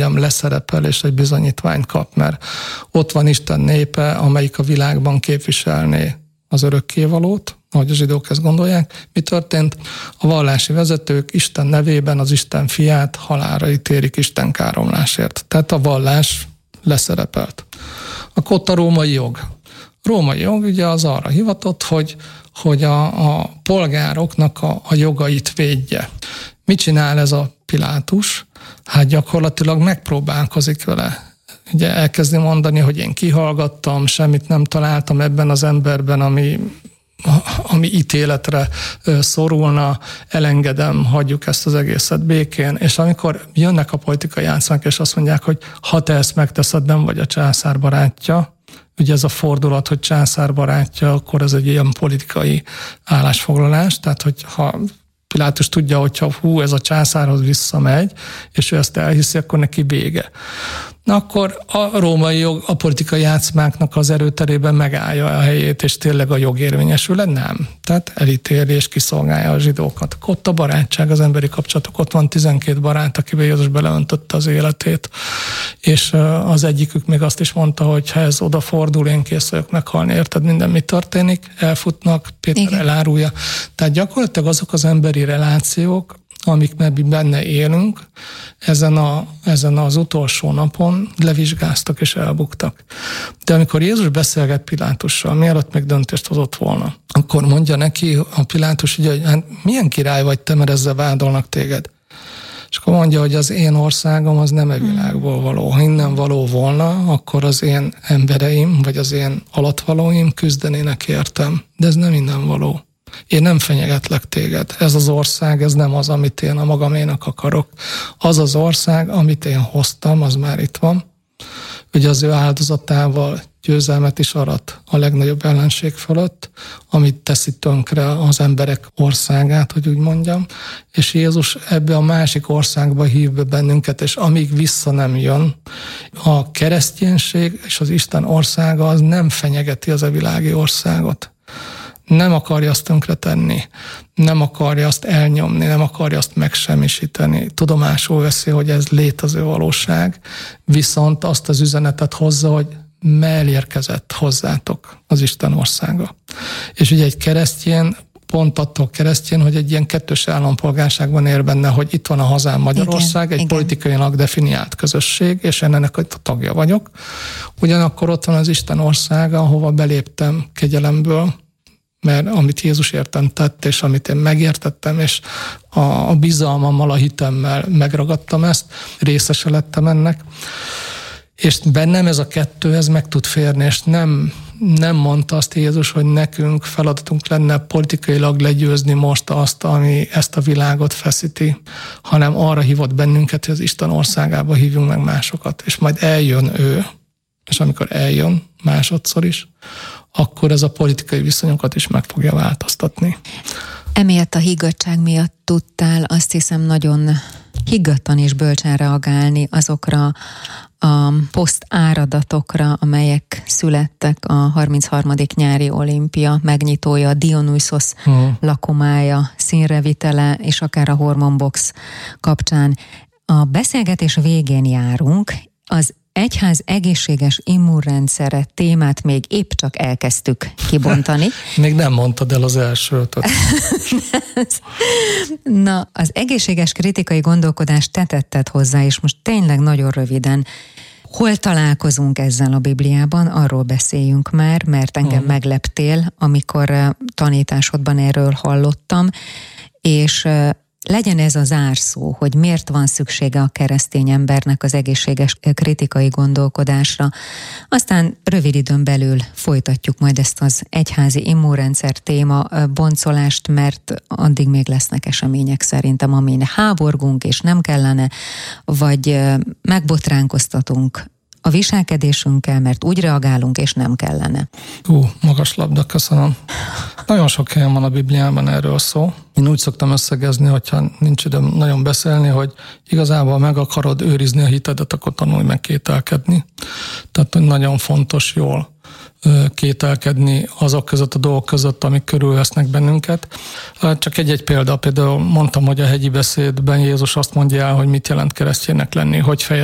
mondjam, leszerepel és egy bizonyítványt kap, mert ott van Isten népe, amelyik a világban képviselné az örökkévalót, ahogy a zsidók ezt gondolják. Mi történt? A vallási vezetők Isten nevében az Isten fiát halálra ítélik Isten káromlásért. Tehát a vallás leszerepelt. Akkor ott a római jog. A római jog ugye az arra hivatott, hogy a polgároknak a jogait védje. Mit csinál ez a Pilátus? Hát gyakorlatilag megpróbálkozik vele. Ugye elkezdi mondani, hogy én kihallgattam, semmit nem találtam ebben az emberben, ami ítéletre szorulna, elengedem, hagyjuk ezt az egészet békén. És amikor jönnek a politikai játszmák, és azt mondják, hogy ha te ezt megteszed, nem vagy a császár barátja, ugye ez a fordulat, hogy császár barátja, akkor ez egy ilyen politikai állásfoglalás, tehát hogyha Pilátus tudja, hogyha ez a császárhoz visszamegy, és ő ezt elhiszi, akkor neki vége. Na akkor a római jog a politikai játszmáknak az erőterében megállja a helyét, és tényleg a jog érvényesül, nem. Tehát elítéli és kiszolgálja a zsidókat. Ott a barátság, az emberi kapcsolatok, ott van 12 barát, akivel Jézus beleöntötte az életét, és az egyikük még azt is mondta, hogy ha ez odafordul, én kész vagyok meghalni, érted, minden mi történik, elfutnak, Péter elárulja. Tehát gyakorlatilag azok az emberi relációk, amik benne élünk, ezen az utolsó napon levizsgáztak és elbuktak. De amikor Jézus beszélget Pilátussal, mielőtt még döntést hozott volna, akkor mondja neki a Pilátus, ugye, hogy hát milyen király vagy te, mert ezzel vádolnak téged. És akkor mondja, hogy az én országom az nem e világból való. Ha innen való volna, akkor az én embereim, vagy az én alattvalóim küzdenének értem. De ez nem innen való. Én nem fenyegetlek téged. Ez az ország, ez nem az, amit én a magaménak akarok. Az az ország, amit én hoztam, az már itt van. Ugye az ő áldozatával győzelmet is arat a legnagyobb ellenség fölött, amit teszi tönkre az emberek országát, hogy úgy mondjam. És Jézus ebbe a másik országba hív be bennünket, és amíg vissza nem jön, a kereszténység és az Isten országa az nem fenyegeti az a világi országot. Nem akarja azt tönkretenni, nem akarja azt elnyomni, nem akarja azt megsemmisíteni. Tudomásul veszi, hogy ez létező valóság, viszont azt az üzenetet hozza, hogy elérkezett hozzátok az Isten országa. És ugye egy keresztény, pont attól keresztény, hogy egy ilyen kettős állampolgárságban él benne, hogy itt van a hazám Magyarország, egy politikailag definiált közösség, és én ennek a tagja vagyok. Ugyanakkor ott van az Isten országa, ahova beléptem kegyelemből, mert amit Jézus értem tett, és amit én megértettem, és a bizalmammal, a hitemmel megragadtam ezt, részese lettem ennek. És bennem ez a kettő, ez meg tud férni, és nem mondta azt Jézus, hogy nekünk feladatunk lenne politikailag legyőzni most azt, ami ezt a világot feszíti, hanem arra hívott bennünket, hogy az Isten országába hívjunk meg másokat, és majd eljön ő, és amikor eljön másodszor is, akkor ez a politikai viszonyokat is meg fogja változtatni. Emiatt a higgadtság miatt tudtál, azt hiszem, nagyon higgadtan és bölcsen reagálni azokra a posztáradatokra, amelyek születtek a 33. nyári olimpia megnyitója, a Dionysos lakomája, színrevitele, és akár a hormonbox kapcsán. A beszélgetés végén járunk, az egyház egészséges immunrendszere témát még épp csak elkezdtük kibontani. Még nem mondtad el az elsőt. Na, az egészséges kritikai gondolkodást te tetted hozzá, és most tényleg nagyon röviden. Hol találkozunk ezzel a Bibliában? Arról beszéljünk már, mert engem megleptél, amikor tanításodban erről hallottam, és legyen ez a zárszó, hogy miért van szüksége a keresztény embernek az egészséges kritikai gondolkodásra. Aztán rövid időn belül folytatjuk majd ezt az egyházi immunrendszer téma boncolást, mert addig még lesznek események szerintem, amin háborgunk és nem kellene, vagy megbotránkoztatunk a viselkedésünkkel, mert úgy reagálunk, és nem kellene. Magas labda, köszönöm. Nagyon sok helyen van a Bibliában erről szó. Én úgy szoktam összegezni, hogyha nincs időm nagyon beszélni, hogy igazából meg akarod őrizni a hitedet, akkor tanulj meg kételkedni. Tehát nagyon fontos jól kételkedni azok között a dolgok között, amik körülvesznek bennünket. Csak egy példa, például mondtam, hogy a hegyi beszédben Jézus azt mondja el, hogy mit jelent kereszténynek lenni, hogy